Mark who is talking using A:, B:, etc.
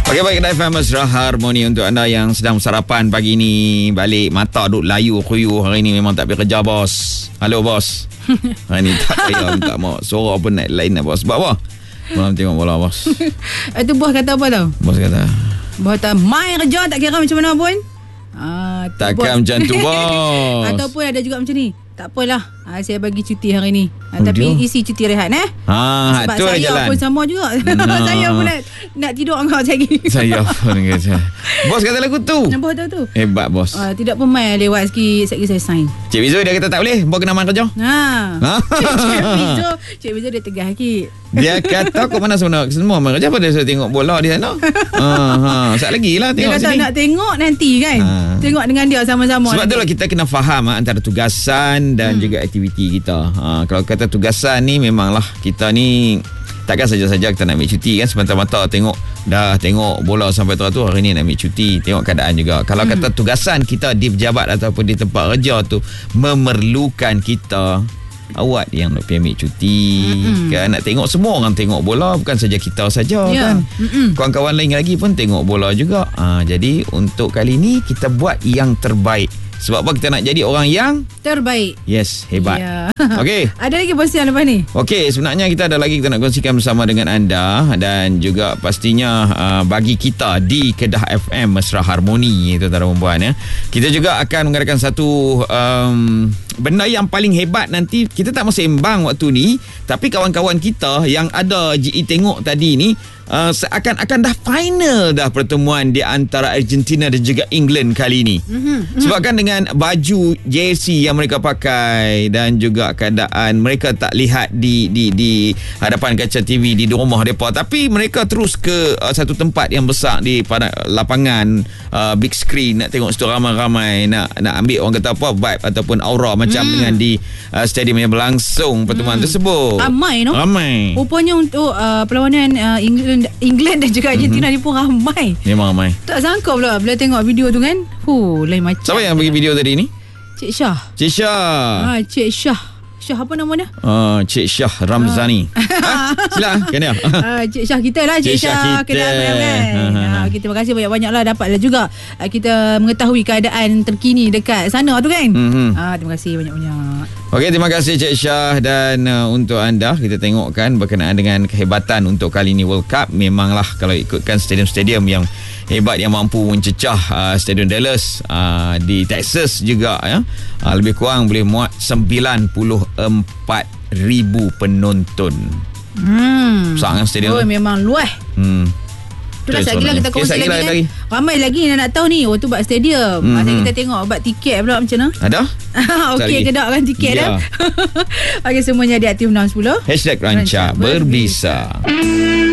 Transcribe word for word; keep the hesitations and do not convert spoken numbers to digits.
A: Okey, baik, Kedai F M Mesra Harmoni untuk anda yang sedang sarapan pagi ni. Balik mata duk layu kuyuh hari ni, memang tak pergi kerja, bos. Halo, bos. Hari ni tak payah minta mak. Suara pun naik lain dah, bos. Sebab apa? Malam tengok bola, bos.
B: Itu bos kata apa tau?
A: Bos kata,
B: Bos kata, mai kerja tak kira macam mana pun. Ah,
A: takkan macam tu, bos.
B: Ataupun ada juga macam ni. Tak apalah, ha, saya bagi cuti hari ni. Ha,
A: Oh,
B: tapi
A: dia?
B: isi cuti rehat eh.
A: Ha,
B: Sebab
A: tu
B: saya
A: jalan.
B: pun sama juga.
A: Nah.
B: Saya pun nak, nak tidur angkat lagi.
A: Saya pun kata. Bos kata lagu tu.
B: Nampak tahu tu?
A: Hebat, bos.
B: Uh, tidak pun mai lewat sikit, sekali saya sign.
A: Cik Bizo dia kata tak boleh. Bos kena main kerja.
B: Ha.
A: Ha?
B: Cik, Cik Bizo, Cik Bizo dia tegas sikit.
A: Dia kata kau mana sebenarnya semua main kerja, apa dia suruh tengok bola di sana. Ha, ha. Sat lagi lah
B: Dia
A: tengok
B: kata
A: sini.
B: nak tengok nanti kan.
A: Ha.
B: Tengok dengan dia sama-sama.
A: Sebab
B: nanti.
A: itulah kita kena faham ha, antara tugasan dan hmm. juga aktiviti kita. Ha, kalau kata tugasan ni memanglah kita ni takkan saja-saja kita nak ambil cuti kan, semata-mata tengok dah tengok bola sampai teratur hari ni nak ambil cuti, tengok keadaan juga. Kalau hmm. kata tugasan kita di pejabat ataupun di tempat kerja tu memerlukan kita, awak yang nak pergi ambil cuti. Mm-mm. Kan nak tengok semua orang tengok bola, bukan saja kita saja
B: yeah.
A: kan.
B: Mm-mm.
A: Kawan-kawan lain lagi pun tengok bola juga. Ha, jadi untuk kali ni kita buat yang terbaik. Sebab apa kita nak jadi orang yang
B: terbaik.
A: Yes, hebat.
B: Yeah.
A: Okey.
B: Ada lagi perkongsian lepas ni?
A: Okey, sebenarnya kita ada lagi kita nak kongsikan bersama dengan anda dan juga pastinya uh, bagi kita di Kedah F M Mesra Harmoni itu tuan-tuan dan puan ya. Kita juga akan mengadakan satu um, benda yang paling hebat nanti. Kita tak mau sembang waktu ni, tapi kawan-kawan kita yang ada G E tengok tadi ni uh, seakan-akan dah final dah pertemuan di antara Argentina dan juga England kali ni. Mm-hmm. Sebabkan dengan baju jersey yang mereka pakai dan juga keadaan mereka tak lihat di di di hadapan kaca T V di rumah mereka, tapi mereka terus ke uh, satu tempat yang besar di pada lapangan uh, big screen, nak tengok situ ramai-ramai, nak nak ambil orang kata apa vibe ataupun aura macam hmm. dengan di uh, stadium yang berlangsung pertemuan hmm. tersebut.
B: Ramai no?
A: Ramai.
B: Rupanya untuk uh, perlawanan uh, England England dan juga Argentina mm-hmm. ni pun ramai.
A: Memang ramai.
B: Tak sangka pula bila tengok video tu kan. Huh, lain macam.
A: Siapa yang bagi video tadi ni?
B: Cik Syah.
A: Cik Syah.
B: Ah, Cik Syah. Syah apa nama dia?
A: Uh, Cik Syah Ramzani. ha? Sila, kan dia?
B: uh, Cik Syah kita lah. Cik, Cik Syah, Syah kita. Kan? Uh, kita terima kasih banyak-banyak lah. Dapatlah juga uh, kita mengetahui keadaan terkini dekat sana tu kan. Mm-hmm. Uh, terima kasih banyak-banyak.
A: Okey, terima kasih Cik Syah. Dan uh, untuk anda, kita tengokkan berkenaan dengan kehebatan untuk kali ini World Cup. Memanglah kalau ikutkan stadium-stadium yang hebat yang mampu mencecah uh, Stadium Dallas uh, di Texas juga ya. Uh, lebih kurang boleh muat sembilan puluh empat ribu penonton.
B: Hmm.
A: Besar kan stadium
B: oh,
A: tu?
B: Memang luas.
A: Hmm.
B: Itulah sekali lah kita kongsi lagi, lagi kan. Lagi. Ramai lagi yang nak tahu ni. Oh tu buat stadium. Mm-hmm. Masa kita tengok buat tiket pula macam mana?
A: Ada?
B: Okey ke tak kan tiket
A: ya.
B: dah? Okey, semuanya di Aktif enam sepuluh.
A: Hashtag Ranca Berbisa.